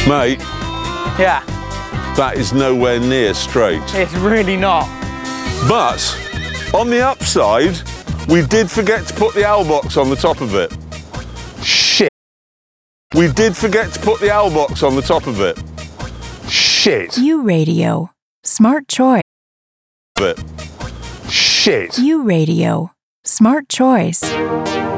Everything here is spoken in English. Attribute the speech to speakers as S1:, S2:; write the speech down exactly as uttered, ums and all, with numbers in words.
S1: Mate,
S2: Yeah,
S1: that is nowhere near straight.
S2: it's really not.
S1: But on the upside, we did forget to put the owl box on the top of it. Shit. We did forget to put the owl box on the top of it. Shit.
S3: U Radio. Smart choice.
S1: It. Shit.
S3: U Radio. Smart choice.